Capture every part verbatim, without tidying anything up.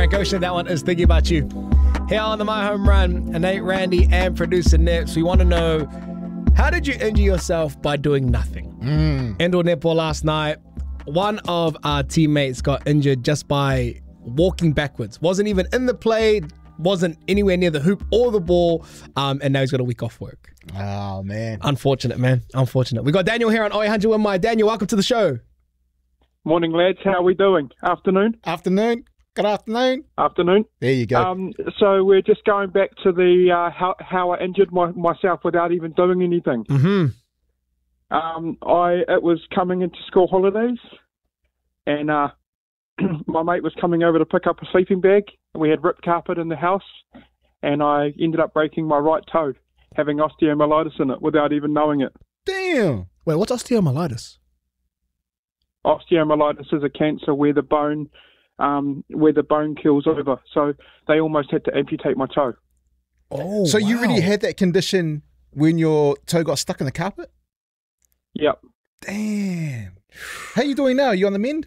Frank Ocean, that one is Thinking About You. Here on the My Home Run, Nate, Randy, and producer Nips, we want to know, how did you injure yourself by doing nothing? Mm. Indoor netball last night, one of our teammates got injured just by walking backwards. Wasn't even in the play, wasn't anywhere near the hoop or the ball, um, and now he's got a week off work. Oh, man. Unfortunate, man. Unfortunate. We got Daniel here on Oi one hundred with my Daniel, welcome to the show. Morning, lads. How are we doing? Afternoon? Afternoon. Good afternoon. Afternoon. There you go. Um, so we're just going back to the uh, how, how I injured my, myself without even doing anything. Mm-hmm. Um, I it was coming into school holidays, and uh, my mate was coming over to pick up a sleeping bag. We had ripped carpet in the house, and I ended up breaking my right toe, having osteomyelitis in it without even knowing it. Damn. Wait, what's osteomyelitis? Osteomyelitis is a cancer where the bone, um, where the bone kills over. So they almost had to amputate my toe. Oh, So wow. you really had that condition when your toe got stuck in the carpet? Yep. Damn. How you doing now? You on the mend?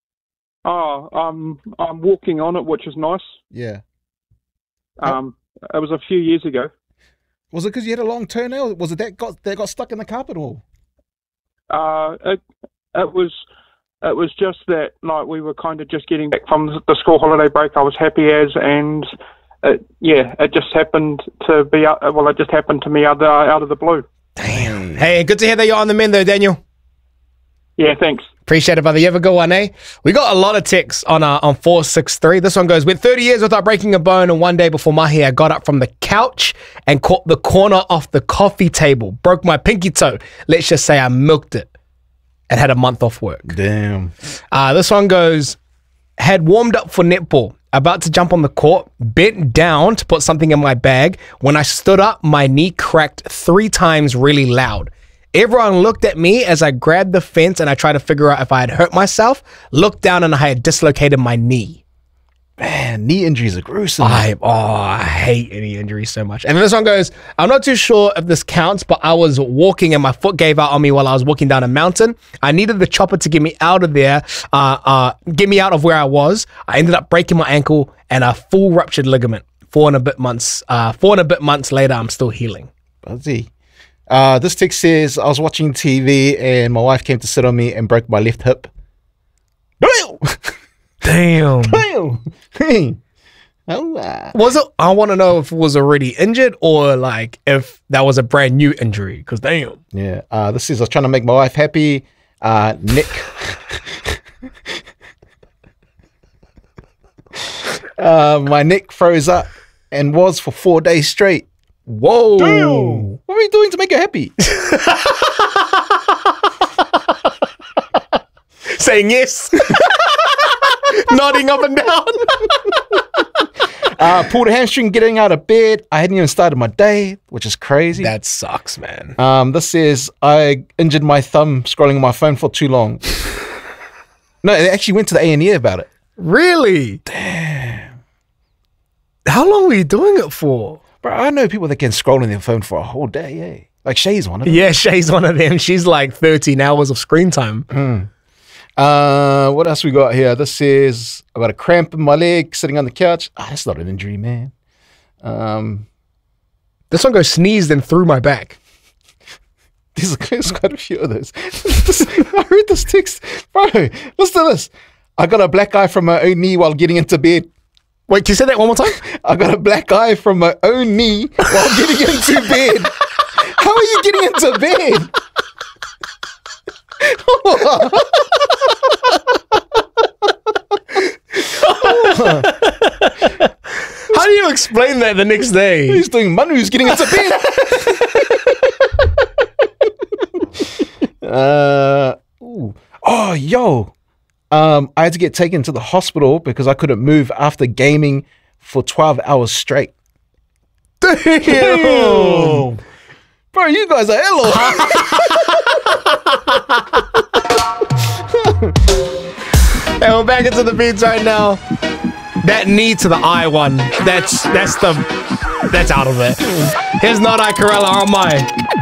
Oh, um, I'm walking on it, which is nice. Yeah. Um, it was a few years ago. Was it because you had a long toenail? Was it that got that got stuck in the carpet or? Uh, it it was it was just that like we were kind of just getting back from the school holiday break. I was happy as, and it, yeah, it just happened to be out. Well, it just happened to me out of, out of the blue. Damn. Hey, good to hear that you're on the mend though, Daniel. Yeah, thanks. Appreciate it, brother. You have a good one, eh? We got a lot of texts on uh, on four six three. This one goes, went thirty years without breaking a bone, and one day before Mahi, I got up from the couch and caught the corner off the coffee table. Broke my pinky toe. Let's just say I milked it and had a month off work. Damn. Uh, this one goes, had warmed up for netball, about to jump on the court, bent down to put something in my bag. When I stood up, my knee cracked three times really loud. Everyone looked at me as I grabbed the fence and I tried to figure out if I had hurt myself. Looked down and I had dislocated my knee. Man, knee injuries are gruesome. I, oh, I hate any injury so much. And then this one goes, I'm not too sure if this counts, but I was walking and my foot gave out on me while I was walking down a mountain. I needed the chopper to get me out of there, uh, uh, get me out of where I was. I ended up breaking my ankle and a full ruptured ligament. Four and a bit months, uh, four and a bit months later, I'm still healing. Buzzy. Uh, this text says, I was watching T V and my wife came to sit on me and broke my left hip. Damn. Damn. Hey. Oh, uh. Was it? I want to know if it was already injured or like if that was a brand new injury. Because damn. Yeah. Uh, this is, I was trying to make my wife happy. Uh, Nick. uh, my neck froze up and was for four days straight. Whoa. Damn. What are we doing to make her happy? Saying yes. Nodding up and down. uh, pulled a hamstring getting out of bed. I hadn't even started my day, which is crazy. That sucks, man. Um, this says, I injured my thumb scrolling on my phone for too long. No, they actually went to the A and E about it. Really? Damn. How long were you doing it for? Bro, I know people that can scroll on their phone for a whole day, eh? Like Shay's one of them. Yeah, Shay's one of them. She's like thirteen hours of screen time. Mm. Uh, what else we got here? This says, I got a cramp in my leg sitting on the couch. Ah, that's not an injury, man. Um, This one goes sneezed and threw my back. There's, there's quite a few of those. This, I read this text. Bro, listen to this. I got a black eye from my own knee while getting into bed. Wait, can you say that one more time? I got a black eye from my own knee while getting into bed. How are you getting into bed? How do you explain that the next day? He's doing Manu's getting into bed. uh, ooh. Oh, yo. Um, I had to get taken to the hospital because I couldn't move after gaming for twelve hours straight. Damn. Damn. Bro, you guys are hello. Hey, we're back into the beats right now. That knee to the eye one, that's that's the that's out of it. Here's Not I Corella on my